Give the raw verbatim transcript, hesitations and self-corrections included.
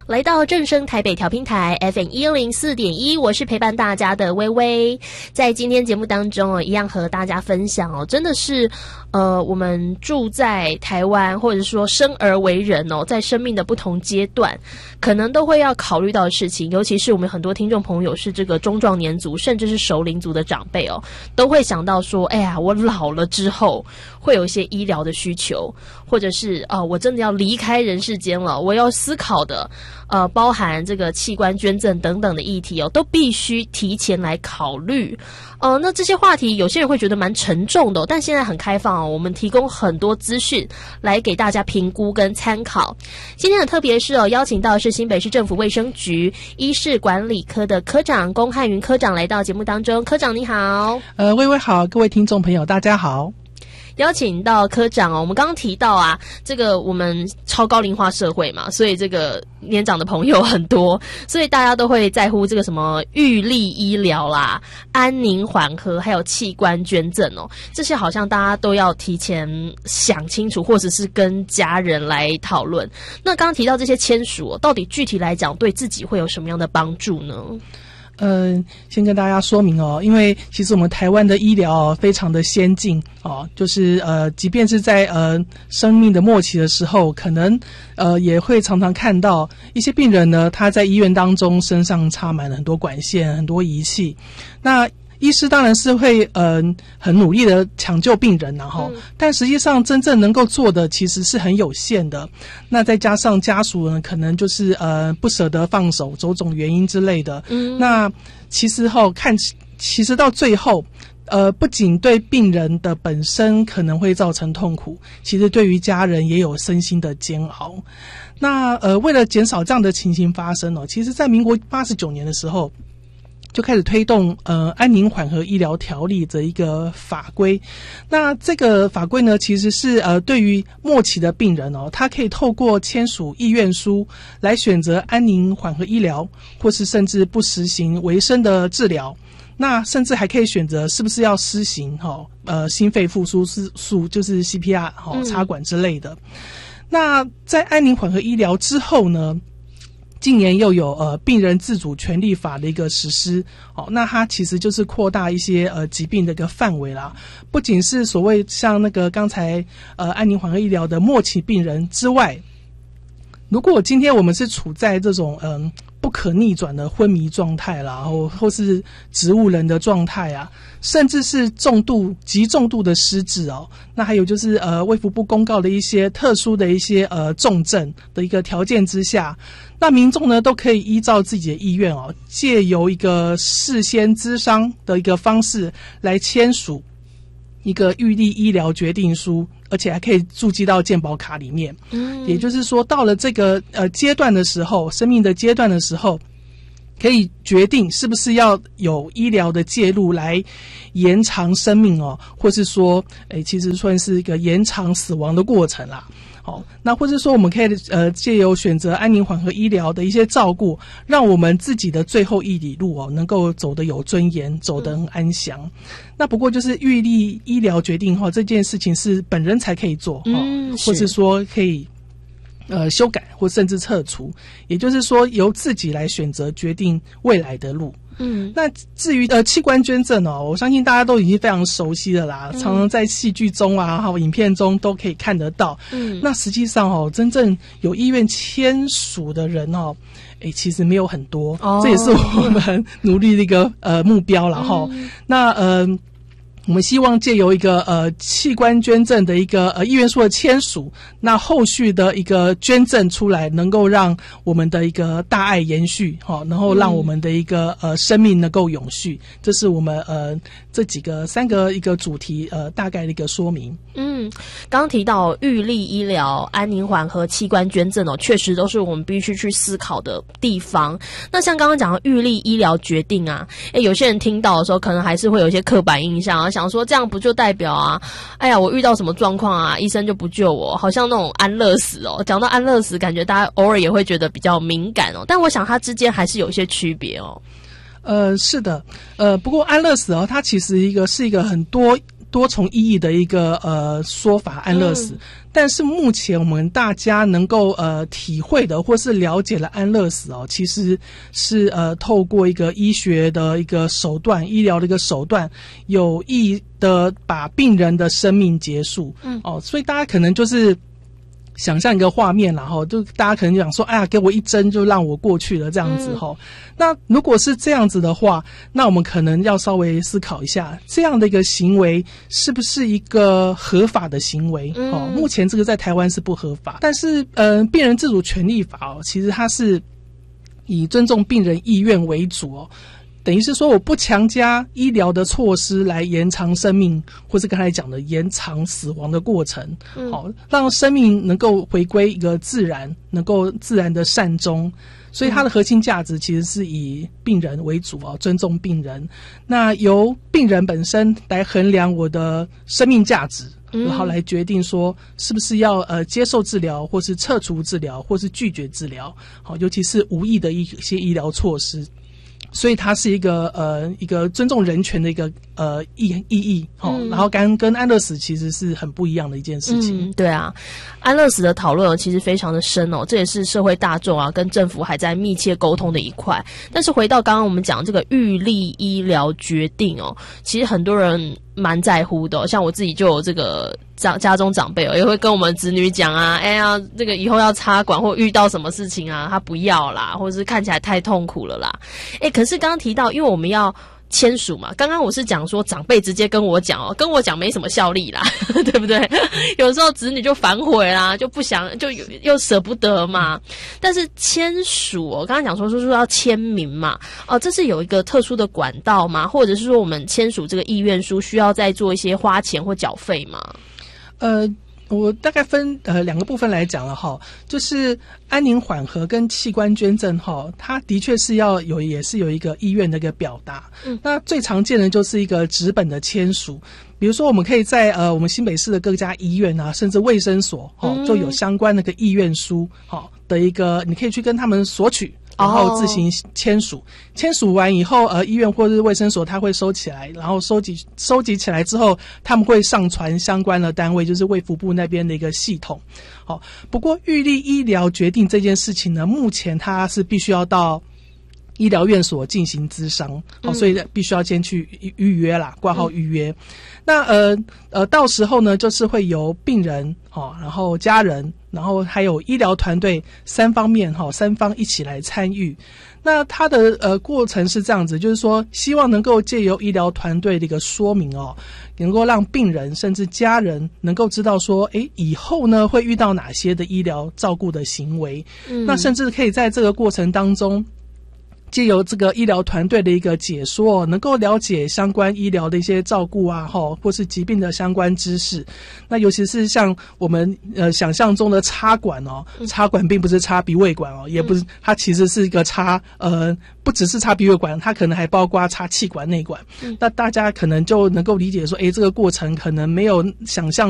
来到正声台北调频台 F M 一零四点一，我是陪伴大家的微微。在今天节目当中哦，一样和大家分享哦，真的是呃，我们住在台湾或者说生而为人哦，在生命的不同阶段，可能都会要考虑到的事情，尤其是我们很多听众朋友是这个中壮年族，甚至是熟龄族的长辈哦，都会想到说，哎呀，我老了之后会有一些医疗的需求，或者是呃，我真的要离开人世间了，我要思考的。呃，包含这个器官捐赠等等的议题哦，都必须提前来考虑。呃，那这些话题有些人会觉得蛮沉重的哦，但现在很开放哦，我们提供很多资讯来给大家评估跟参考。今天很特别是哦，邀请到的是新北市政府卫生局医事管理科的科长龚汉云科长来到节目当中。科长你好。 呃，微微好，各位听众朋友大家好。 邀请到科长哦，我们刚刚提到啊，这个我们超高龄化社会嘛，所以这个年长的朋友很多，所以大家都会在乎这个什么预立医疗啦、安宁缓和，还有器官捐赠哦，这些好像大家都要提前想清楚，或者是跟家人来讨论。那刚刚提到这些签署哦，到底具体来讲对自己会有什么样的帮助呢？ 嗯、呃，先跟大家说明哦，因为其实我们台湾的医疗、哦、非常的先进哦，就是呃，即便是在呃生命的末期的时候，可能呃也会常常看到一些病人呢，他在医院当中身上插满了很多管线、很多仪器，那。医师当然是会呃很努力的抢救病人然后、嗯、但实际上真正能够做的其实是很有限的。那再加上家属呢，可能就是呃不舍得放手，种种原因之类的。嗯，那其实后看，其实到最后，呃，不仅对病人的本身可能会造成痛苦，其实对于家人也有身心的煎熬。那呃，为了减少这样的情形发生哦，其实在民国八十九年的时候。就开始推动呃安宁缓和医疗条例的一个法规。那这个法规呢，其实是呃对于末期的病人哦，他可以透过签署意愿书来选择安宁缓和医疗，或是甚至不实行维生的治疗。那甚至还可以选择是不是要施行哈、哦、呃心肺复苏术，就是 C P R 哈、哦、插管之类的。嗯、那在安宁缓和医疗之后呢？近年又有呃病人自主权利法的一个实施，哦，那它其实就是扩大一些呃疾病的一个范围啦，不仅是所谓像那个刚才呃安宁缓和医疗的末期病人之外，如果今天我们是处在这种嗯、呃、不可逆转的昏迷状态啦，或或是植物人的状态啊，甚至是重度极重度的失智哦，那还有就是呃卫福部公告的一些特殊的一些呃重症的一个条件之下。那民众呢，都可以依照自己的意愿哦，借由一个事先咨商的一个方式来签署一个预立医疗决定书，而且还可以注记到健保卡里面。嗯，也就是说，到了这个呃阶段的时候，生命的阶段的时候，可以决定是不是要有医疗的介入来延长生命哦，或是说，诶，其实算是一个延长死亡的过程啦。好，那或者说我们可以呃借由选择安宁缓和医疗的一些照顾，让我们自己的最后一里路哦，能够走得有尊严，走得很安详。嗯、那不过就是预立医疗决定哈、哦，这件事情是本人才可以做哈、嗯哦，或是说可以呃修改或甚至撤除，也就是说由自己来选择决定未来的路。嗯，那至于呃器官捐赠哦，我相信大家都已经非常熟悉了啦，嗯、常常在戏剧中啊，还有影片中都可以看得到。嗯，那实际上哦，真正有意愿签署的人哦，诶，其实没有很多，哦、这也是我们努力的一个呃目标了哈。嗯、那呃。我们希望借由一个呃器官捐赠的一个呃意愿书的签署，那后续的一个捐赠出来，能够让我们的一个大爱延续，哈、哦，然后让我们的一个呃生命能够永续，这是我们呃这几个三个一个主题呃大概的一个说明。 嗯，刚刚提到预立医疗、安宁缓和、器官捐赠哦，确实都是我们必须去思考的地方。那像刚刚讲的预立医疗决定啊，诶，有些人听到的时候，可能还是会有一些刻板印象啊。想说这样不就代表啊，哎呀，我遇到什么状况啊，医生就不救我，好像那种安乐死哦。讲到安乐死，感觉大家偶尔也会觉得比较敏感哦。但我想它之间还是有一些区别哦。 呃，是的，呃，不过安乐死哦，它其实一个是一个很多多重意义的一个呃说法，安乐死。嗯、 但是目前我们大家能够呃体会的或是了解了安乐死哦，其实是呃透过一个医学的一个手段，医疗的一个手段，有意的把病人的生命结束。嗯，哦，所以大家可能就是想象一个画面啦，齁，就大家可能就想说，哎呀，给我一针就让我过去了这样子齁。嗯、那如果是这样子的话，那我们可能要稍微思考一下，这样的一个行为是不是一个合法的行为？嗯、哦，目前这个在台湾是不合法，但是呃，病人自主权利法哦，其实它是以尊重病人意愿为主哦。等于是说，我不强加医疗的措施来延长生命，或是刚才讲的延长死亡的过程，嗯、好，让生命能够回归一个自然，能够自然的善终。所以它的核心价值其实是以病人为主哦，尊重病人。那由病人本身来衡量我的生命价值，然后来决定说是不是要呃接受治疗，或是撤除治疗，或是拒绝治疗。好，尤其是无意的一些医疗措施。所以它是一个呃一个尊重人权的一个呃意意义哦，嗯、然后跟跟安乐死其实是很不一样的一件事情。 嗯，对啊，安乐死的讨论其实非常的深哦，这也是社会大众啊跟政府还在密切沟通的一块。但是回到刚刚我们讲这个预立医疗决定哦，其实很多人蛮在乎的、哦，像我自己就有这个长家中长辈哦，也会跟我们子女讲啊，哎呀，这个以后要插管或遇到什么事情啊，他不要啦，或者是看起来太痛苦了啦。哎，可是刚刚提到，因为我们要签署嘛，刚刚我是讲说长辈直接跟我讲哦，跟我讲没什么效力啦，对不对？有时候子女就反悔啦，就不想，就又舍不得嘛。但是签署哦，刚刚讲说说说要签名嘛，哦，这是有一个特殊的管道吗？或者是说我们签署这个意愿书需要再做一些花钱或缴费吗？ 呃。我大概分呃两个部分来讲了哈，就是安宁缓和跟器官捐赠哈，它的确是要有也是有一个意愿的一个表达。嗯，那最常见的就是一个纸本的签署，比如说我们可以在呃我们新北市的各家医院啊，甚至卫生所哈、哦，就有相关的个意愿书哈、哦、的一个，你可以去跟他们索取。然后自行签署，签署完以后，呃，医院或者是卫生所他会收起来，然后收集收集起来之后，他们会上传相关的单位，就是卫福部那边的一个系统。好，不过预立医疗决定这件事情呢，目前它是必须要到医疗院所进行咨商，好，所以必须要先去预约啦，挂号预约。嗯、那呃呃，到时候呢，就是会由病人哦，然后家人。然后还有医疗团队三方面哈，三方一起来参与。那它的呃过程是这样子，就是说希望能够借由医疗团队的一个说明哦，能够让病人甚至家人能够知道说，诶，以后呢会遇到哪些的医疗照顾的行为。嗯，那甚至可以在这个过程当中，藉由这个医疗团队的一个解说，能够了解相关医疗的一些照顾啊，或是疾病的相关知识。那尤其是像我们呃想象中的插管哦，插管并不是插鼻胃管哦，也不是，它其实是一个插呃不只是插鼻胃管，它可能还包括插气管内管。那大家可能就能够理解说，诶，这个过程可能没有想象